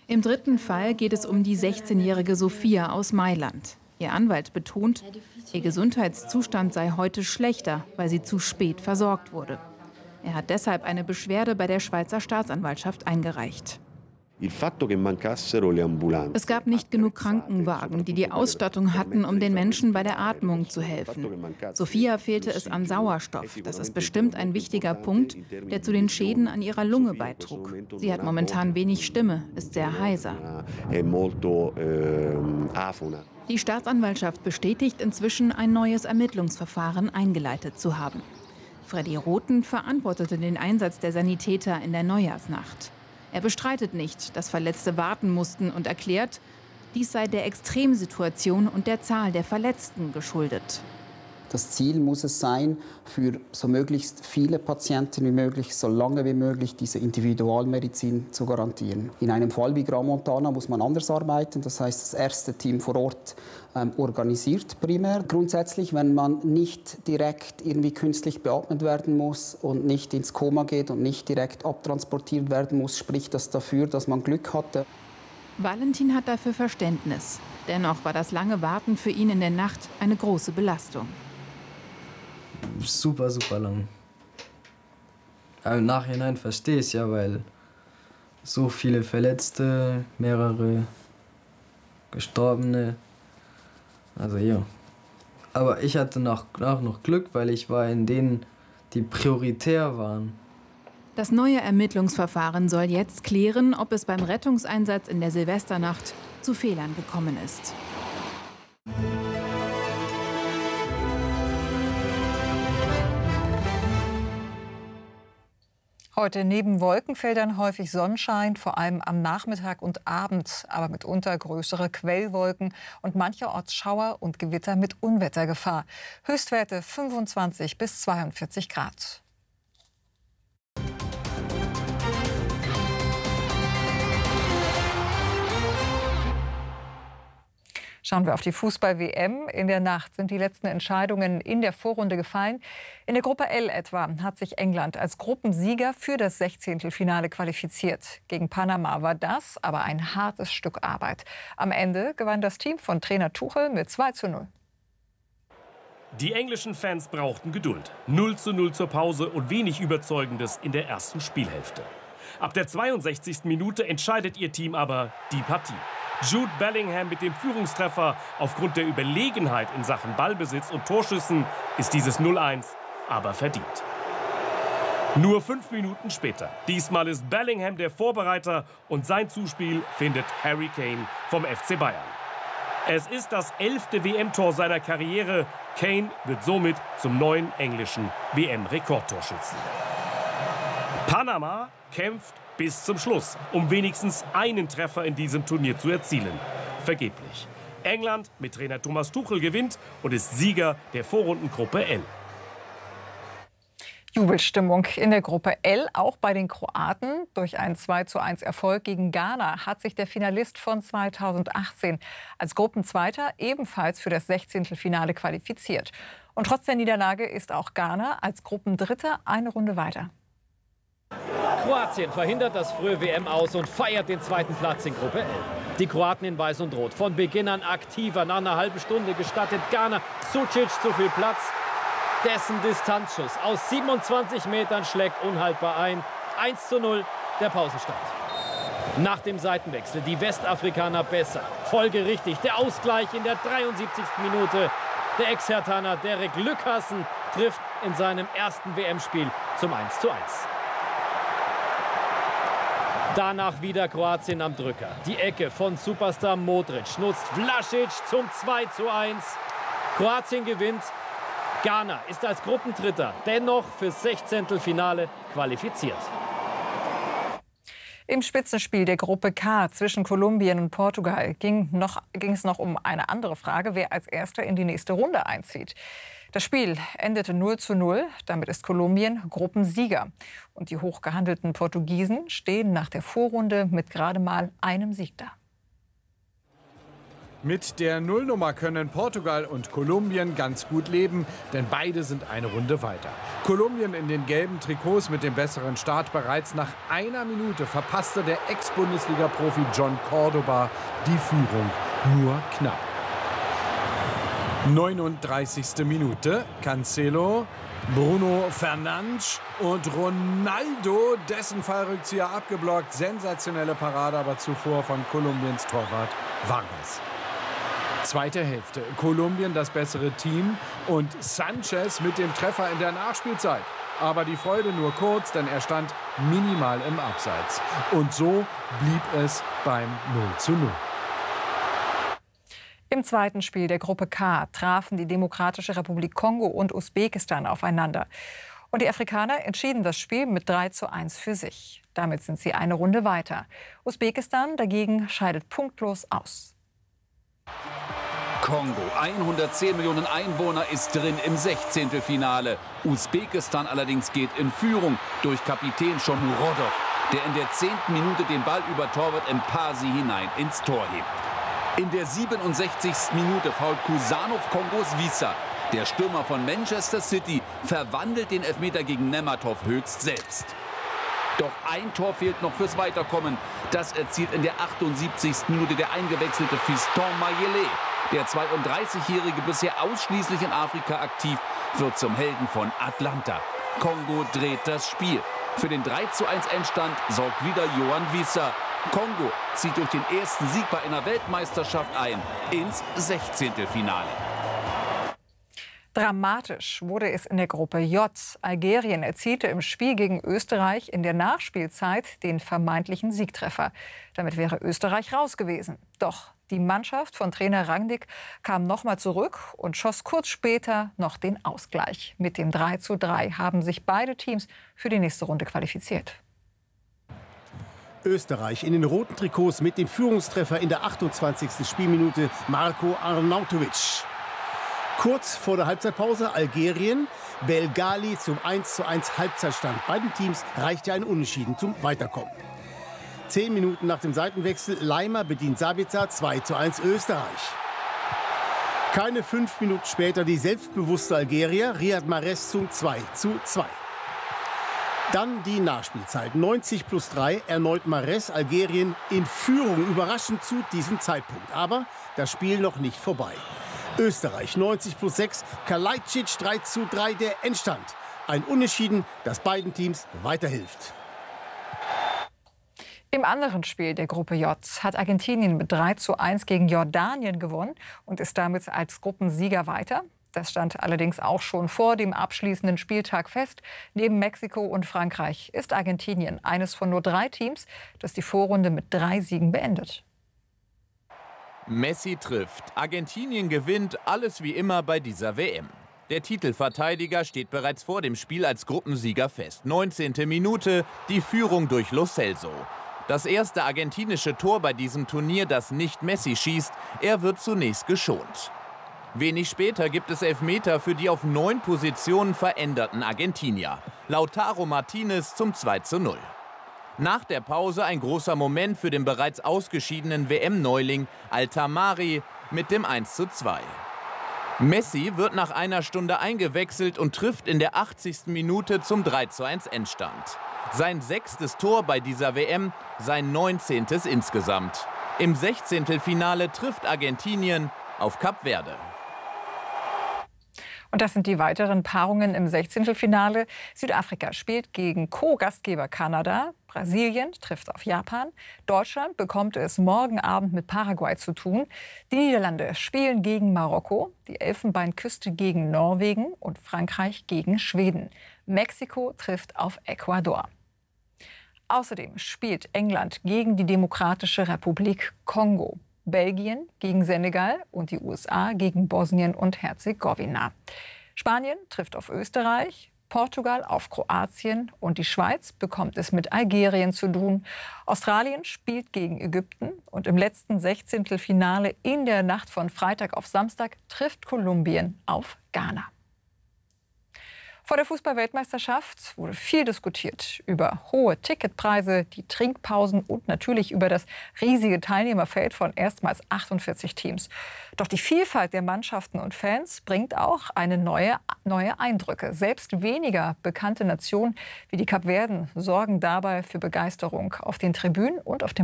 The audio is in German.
Im dritten Fall geht es um die 16-jährige Sophia aus Mailand. Ihr Anwalt betont, ihr Gesundheitszustand sei heute schlechter, weil sie zu spät versorgt wurde. Er hat deshalb eine Beschwerde bei der Schweizer Staatsanwaltschaft eingereicht. Es gab nicht genug Krankenwagen, die die Ausstattung hatten, um den Menschen bei der Atmung zu helfen. Sophia fehlte es an Sauerstoff. Das ist bestimmt ein wichtiger Punkt, der zu den Schäden an ihrer Lunge beitrug. Sie hat momentan wenig Stimme, ist sehr heiser. Die Staatsanwaltschaft bestätigt inzwischen, ein neues Ermittlungsverfahren eingeleitet zu haben. Freddy Rothen verantwortete den Einsatz der Sanitäter in der Neujahrsnacht. Er bestreitet nicht, dass Verletzte warten mussten und erklärt, dies sei der Extremsituation und der Zahl der Verletzten geschuldet. Das Ziel muss es sein, für so möglichst viele Patienten wie möglich, so lange wie möglich, diese Individualmedizin zu garantieren. In einem Fall wie Grand Montana muss man anders arbeiten. Das heißt, das erste Team vor Ort organisiert primär. Grundsätzlich, wenn man nicht direkt irgendwie künstlich beatmet werden muss und nicht ins Koma geht und nicht direkt abtransportiert werden muss, spricht das dafür, dass man Glück hatte. Valentin hat dafür Verständnis. Dennoch war das lange Warten für ihn in der Nacht eine große Belastung. Super, super lang. Aber im Nachhinein verstehe ich es ja, weil so viele Verletzte, mehrere Gestorbene. Also ja. Aber ich hatte auch noch Glück, weil ich war in denen, die prioritär waren. Das neue Ermittlungsverfahren soll jetzt klären, ob es beim Rettungseinsatz in der Silvesternacht zu Fehlern gekommen ist. Heute neben Wolkenfeldern häufig Sonnenschein, vor allem am Nachmittag und Abend, aber mitunter größere Quellwolken und mancherorts Schauer und Gewitter mit Unwettergefahr. Höchstwerte 25 bis 42 Grad. Schauen wir auf die Fußball-WM. In der Nacht sind die letzten Entscheidungen in der Vorrunde gefallen. In der Gruppe L etwa hat sich England als Gruppensieger für das 16. Finale qualifiziert. Gegen Panama war das aber ein hartes Stück Arbeit. Am Ende gewann das Team von Trainer Tuchel mit 2:0. Die englischen Fans brauchten Geduld. 0:0 zur Pause und wenig Überzeugendes in der ersten Spielhälfte. Ab der 62. Minute entscheidet ihr Team aber die Partie. Jude Bellingham mit dem Führungstreffer. Aufgrund der Überlegenheit in Sachen Ballbesitz und Torschüssen ist dieses 0:1 aber verdient. Nur 5 Minuten später. Diesmal ist Bellingham der Vorbereiter und sein Zuspiel findet Harry Kane vom FC Bayern. Es ist das 11. WM-Tor seiner Karriere. Kane wird somit zum neuen englischen WM-Rekordtorschützen. Panama kämpft bis zum Schluss, um wenigstens einen Treffer in diesem Turnier zu erzielen. Vergeblich. England mit Trainer Thomas Tuchel gewinnt und ist Sieger der Vorrundengruppe L. Jubelstimmung in der Gruppe L, auch bei den Kroaten. Durch einen 2:1 Erfolg gegen Ghana hat sich der Finalist von 2018 als Gruppenzweiter ebenfalls für das 16. Finale qualifiziert. Und trotz der Niederlage ist auch Ghana als Gruppendritter eine Runde weiter. Kroatien verhindert das frühe WM aus und feiert den zweiten Platz in Gruppe L. Die Kroaten in Weiß und Rot von Beginn an aktiver. Nach einer halben Stunde gestattet Ghana Sucic zu viel Platz. Dessen Distanzschuss aus 27 Metern schlägt unhaltbar ein. 1:0 der Pausenstand. Nach dem Seitenwechsel die Westafrikaner besser. Folgerichtig der Ausgleich in der 73. Minute. Der Ex-Herthaner Derek Lückassen trifft in seinem ersten WM-Spiel zum 1:1. Danach wieder Kroatien am Drücker. Die Ecke von Superstar Modric nutzt Vlasic zum 2:1. Kroatien gewinnt. Ghana ist als Gruppendritter dennoch fürs 16. Finale qualifiziert. Im Spitzenspiel der Gruppe K zwischen Kolumbien und Portugal ging es noch um eine andere Frage, wer als Erster in die nächste Runde einzieht. Das Spiel endete 0:0. Damit ist Kolumbien Gruppensieger. Und die hochgehandelten Portugiesen stehen nach der Vorrunde mit gerade mal einem Sieg da. Mit der Nullnummer können Portugal und Kolumbien ganz gut leben, denn beide sind eine Runde weiter. Kolumbien in den gelben Trikots mit dem besseren Start. Bereits nach einer Minute verpasste der Ex-Bundesliga-Profi John Cordoba die Führung nur knapp. 39. Minute, Cancelo, Bruno Fernandes und Ronaldo, dessen Fallrückzieher abgeblockt. Sensationelle Parade, aber zuvor von Kolumbiens Torwart Vargas. Zweite Hälfte, Kolumbien das bessere Team und Sanchez mit dem Treffer in der Nachspielzeit. Aber die Freude nur kurz, denn er stand minimal im Abseits. Und so blieb es beim 0:0. Im zweiten Spiel der Gruppe K trafen die Demokratische Republik Kongo und Usbekistan aufeinander. Und die Afrikaner entschieden das Spiel mit 3:1 für sich. Damit sind sie eine Runde weiter. Usbekistan dagegen scheidet punktlos aus. Kongo, 110 Millionen Einwohner, ist drin im 16. Usbekistan allerdings geht in Führung durch Kapitän Shomurodov, der in der 10. Minute den Ball über Torwart Mpasi hinein ins Tor hebt. In der 67. Minute fault Kusanov Kongos Wissa. Der Stürmer von Manchester City verwandelt den Elfmeter gegen Nematov höchst selbst. Doch ein Tor fehlt noch fürs Weiterkommen. Das erzielt in der 78. Minute der eingewechselte Fiston Mayele. Der 32-Jährige, bisher ausschließlich in Afrika aktiv, wird zum Helden von Atlanta. Kongo dreht das Spiel. Für den 3:1 Endstand sorgt wieder Yohan Wissa. Kongo zieht durch den ersten Sieg bei einer Weltmeisterschaft ein ins 16. Finale. Dramatisch wurde es in der Gruppe J. Algerien erzielte im Spiel gegen Österreich in der Nachspielzeit den vermeintlichen Siegtreffer. Damit wäre Österreich raus gewesen. Doch die Mannschaft von Trainer Rangnick kam nochmal zurück und schoss kurz später noch den Ausgleich. Mit dem 3:3 haben sich beide Teams für die nächste Runde qualifiziert. Österreich in den roten Trikots mit dem Führungstreffer in der 28. Spielminute Marko Arnautovic. Kurz vor der Halbzeitpause Algerien, Belgali zum 1:1 Halbzeitstand. Beiden Teams reichte ein Unentschieden zum Weiterkommen. 10 Minuten nach dem Seitenwechsel, Leimer bedient Sabitzer, 2:1 Österreich. Keine 5 Minuten später die selbstbewusste Algerier, Riyad Mahrez zum 2:2. Dann die Nachspielzeit, 90+3, erneut Mahrez, Algerien in Führung, überraschend zu diesem Zeitpunkt. Aber das Spiel noch nicht vorbei. Österreich 90+6, Kalajdzic 3:3 der Endstand. Ein Unentschieden, das beiden Teams weiterhilft. Im anderen Spiel der Gruppe J hat Argentinien mit 3:1 gegen Jordanien gewonnen und ist damit als Gruppensieger weiter. Das stand allerdings auch schon vor dem abschließenden Spieltag fest. Neben Mexiko und Frankreich ist Argentinien eines von nur 3 Teams, das die Vorrunde mit 3 Siegen beendet. Messi trifft. Argentinien gewinnt, alles wie immer bei dieser WM. Der Titelverteidiger steht bereits vor dem Spiel als Gruppensieger fest. 19. Minute, die Führung durch Lo Celso. Das erste argentinische Tor bei diesem Turnier, das nicht Messi schießt. Er wird zunächst geschont. Wenig später gibt es Elfmeter für die auf 9 Positionen veränderten Argentinier. Lautaro Martinez zum 2:0. Nach der Pause ein großer Moment für den bereits ausgeschiedenen WM-Neuling Altamari mit dem 1:2. Messi wird nach einer Stunde eingewechselt und trifft in der 80. Minute zum 3:1 Endstand. Sein 6. Tor bei dieser WM, sein 19. insgesamt. Im 16. Finale trifft Argentinien auf Kap Verde. Und das sind die weiteren Paarungen im 16. Finale. Südafrika spielt gegen Co-Gastgeber Kanada. Brasilien trifft auf Japan. Deutschland bekommt es morgen Abend mit Paraguay zu tun. Die Niederlande spielen gegen Marokko, die Elfenbeinküste gegen Norwegen und Frankreich gegen Schweden. Mexiko trifft auf Ecuador. Außerdem spielt England gegen die Demokratische Republik Kongo. Belgien gegen Senegal und die USA gegen Bosnien und Herzegowina. Spanien trifft auf Österreich, Portugal auf Kroatien und die Schweiz bekommt es mit Algerien zu tun. Australien spielt gegen Ägypten und im letzten 16. Finale in der Nacht von Freitag auf Samstag trifft Kolumbien auf Ghana. Vor der Fußball-Weltmeisterschaft wurde viel diskutiert über hohe Ticketpreise, die Trinkpausen und natürlich über das riesige Teilnehmerfeld von erstmals 48 Teams. Doch die Vielfalt der Mannschaften und Fans bringt auch neue Eindrücke. Selbst weniger bekannte Nationen wie die Kapverden sorgen dabei für Begeisterung auf den Tribünen und auf dem